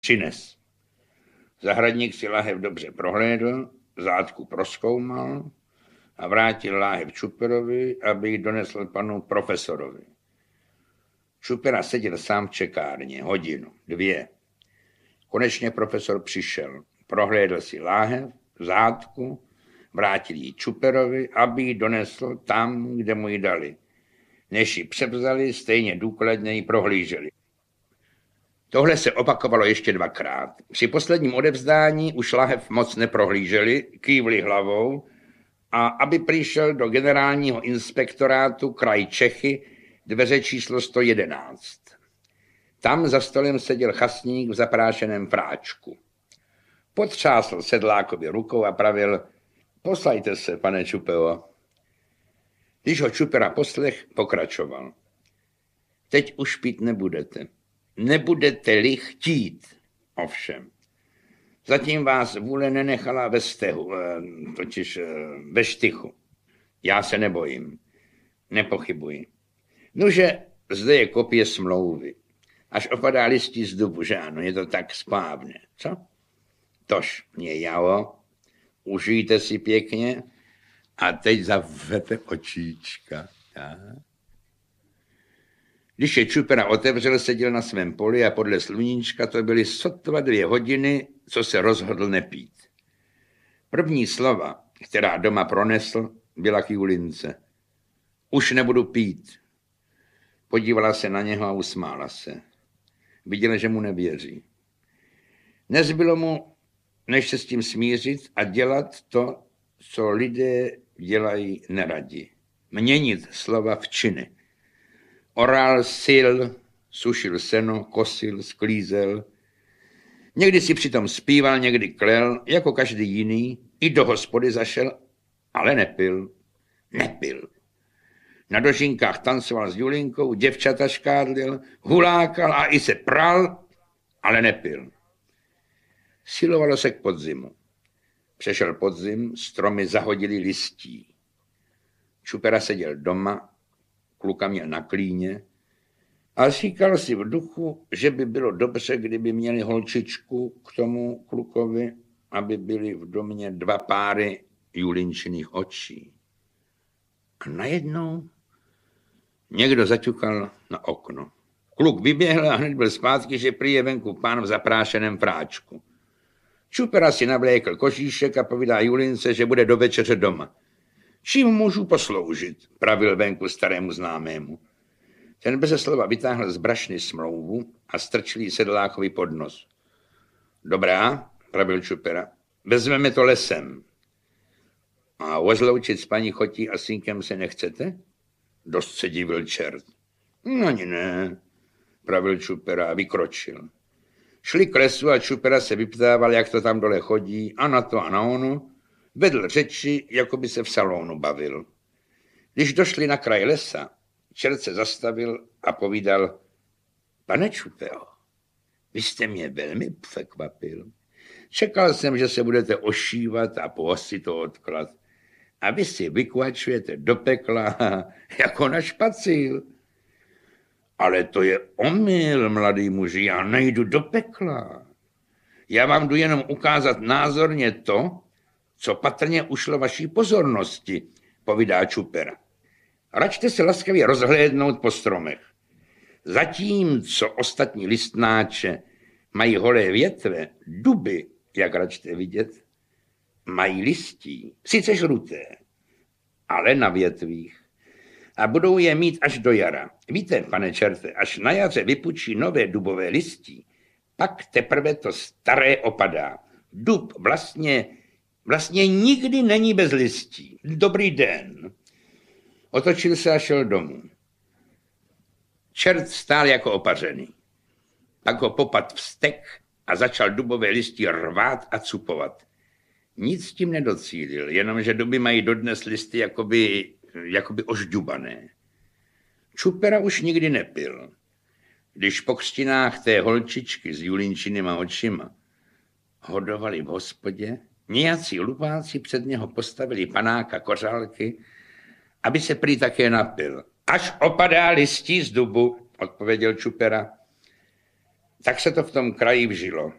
přines. Zahradník si láhev dobře prohlédl, zátku prozkoumal a vrátil láhev Čuperovi, aby ji donesl panu profesorovi. Čupera seděl sám v čekárně, hodinu, 2. Konečně profesor přišel, prohlédl si láhev, zátku, vrátil ji Čuperovi, aby ji donesl tam, kde mu ji dali. Než ji převzali, stejně důkladně ji prohlíželi. Tohle se opakovalo ještě 2krát. Při posledním odevzdání už láhev moc neprohlíželi, kývli hlavou a aby přišel do generálního inspektorátu kraj Čechy, dveře číslo 111. Tam za stolem seděl chasník v zaprášeném fráčku. Potřásl sedlákovi rukou a pravil: poslajte se, pane Čupeo. Když ho Čupera poslech, pokračoval: teď už pít nebudete. Nebudete-li chtít, ovšem. Zatím vás vůle nenechala ve stehu, totiž ve štychu. Já se nebojím. Nepochybuji. Nože, zde je kopie smlouvy. Až opadá listí z dubu, že ano, je to tak správně, co? Tož mě jao, užijte si pěkně a teď zavřete očíčka. Ja? Když je Čupera otevřel, seděl na svém poli a podle sluníčka to byly sotva 2 hodiny, co se rozhodl nepít. První slova, která doma pronesl, byla k Julince. Už nebudu pít. Podívala se na něho a usmála se. Viděla, že mu nevěří. Nezbylo mu, než se s tím smířit a dělat to, co lidé dělají neradi. Měnit slova v činy. Oral sil, sušil seno, kosil, sklízel. Někdy si přitom zpíval, někdy klel, jako každý jiný. I do hospody zašel, ale nepil. Nepil. Na dožinkách tancoval s Julinkou, děvčata škádlil, hulákal a i se pral, ale nepil. Silovalo se k podzimu. Přešel podzim, stromy zahodili listí. Čupera seděl doma, kluka měl na klíně a říkal si v duchu, že by bylo dobře, kdyby měli holčičku k tomu klukovi, aby byly v domě 2 páry Julinčiných očí. A najednou někdo zaťukal na okno. Kluk vyběhl a hned byl zpátky, že prý je venku pán v zaprášeném fráčku. Čupera si navlékl kožíšek a povídá Julince, že bude do večeře doma. Čím můžu posloužit, pravil venku starému známému. Ten beze slova vytáhl z brašny smlouvu a strčil jí sedlákovi pod nos. Dobrá, pravil Čupera, vezmeme to lesem. A ozloučit s paní Chotí a synkem se nechcete? Dost se divil čert. Ani ne, pravil Čupera a vykročil. Šli k lesu a Čupera se vyptával, jak to tam dole chodí, a na to a na ono. Vedl řeči, jako by se v salonu bavil. Když došli na kraj lesa, čert se zastavil a povídal: pane Čupeo, vy jste mě velmi překvapil. Čekal jsem, že se budete ošívat a pohosit to odklad. A vy si vykvačujete do pekla jako na špacíl. Ale to je omyl, mladý muži, já nejdu do pekla. Já vám jdu jenom ukázat názorně to, co patrně ušlo vaší pozornosti, povídá Čupera. Račte se laskavě rozhlédnout po stromech. Zatímco ostatní listnáče mají holé větve, duby, jak račte vidět, mají listí, sice žluté, ale na větvích. A budou je mít až do jara. Víte, pane čerte, až na jaře vypučí nové dubové listí, pak teprve to staré opadá. Dub vlastně nikdy není bez listí. Dobrý den. Otočil se a šel domů. Čert stál jako opařený. Pak ho popad vztek a začal dubové listí rvát a cupovat. Nic s tím nedocílil, jenomže duby mají dodnes listy jakoby ožďubané. Čupera už nikdy nepil. Když po křtinách té holčičky s Julinčinýma očima hodovali v hospodě, nějací lupáci před něho postavili panáka kořálky, aby se prý také napil. Až opadá listí z dubu, odpověděl Čupera. Tak se to v tom kraji vžilo.